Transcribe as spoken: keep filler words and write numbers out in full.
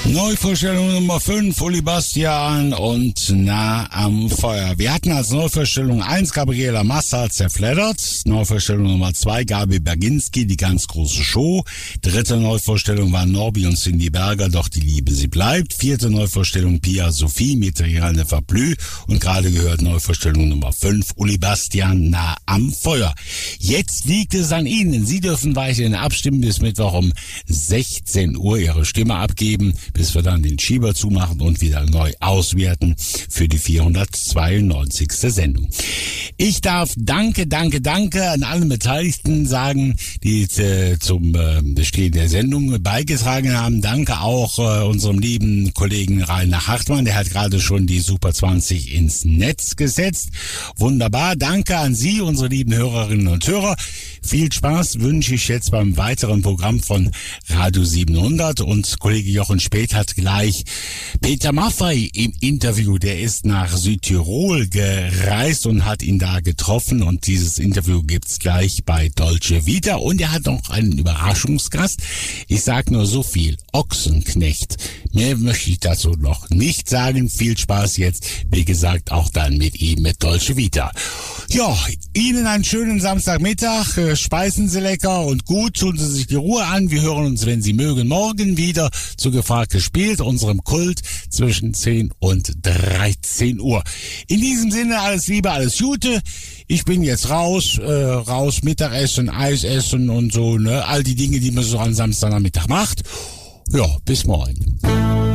Neuvorstellung Nummer fünf, Uli Bastian und Nah am Feuer. Wir hatten als Neuvorstellung eins Gabriela Massa, Zerfleddert. Neuvorstellung Nummer zwei, Gabi Berginski, Die ganz große Show. Dritte Neuvorstellung war Norbi und Cindy Berger, Doch die Liebe, sie bleibt. Vierte Neuvorstellung Pia Sophie, Material ne Verblü. Und gerade gehört Neuvorstellung Nummer fünf, Uli Bastian, Nah am Feuer. Jetzt liegt es an Ihnen. Sie dürfen weiterhin abstimmen bis Mittwoch um sechzehn Uhr Ihre Stimme abgeben, bis wir dann den Schieber zumachen und wieder neu auswerten für die vierhundertzweiundneunzigste Sendung. Ich darf Danke, Danke, Danke an alle Beteiligten sagen, die äh, zum äh, Bestehen der Sendung beigetragen haben. Danke auch äh, unserem lieben Kollegen Rainer Hartmann, der hat gerade schon die Super zwanzig ins Netz gesetzt. Wunderbar, danke an Sie, unsere lieben Hörerinnen und Hörer. Viel Spaß wünsche ich jetzt beim weiteren Programm von Radio siebenhundert, und Kollege Jochen Späth hat gleich Peter Maffay im Interview. Der ist nach Südtirol gereist und hat ihn da getroffen, und dieses Interview gibt's gleich bei Dolce Vita, und er hat noch einen Überraschungsgast. Ich sag nur so viel: Ochsenknecht. Mehr möchte ich dazu noch nicht sagen. Viel Spaß jetzt, wie gesagt, auch dann mit ihm, mit Dolce Vita. Ja, Ihnen einen schönen Samstagmittag. Speisen Sie lecker und gut, tun Sie sich die Ruhe an. Wir hören uns, wenn Sie mögen, morgen wieder zu Gefragt gespielt, unserem Kult zwischen zehn und dreizehn Uhr. In diesem Sinne alles Liebe, alles Gute. Ich bin jetzt raus, äh, raus Mittagessen, Eis essen und so, ne, all die Dinge, die man so am Samstagnachmittag macht. Ja, bis morgen.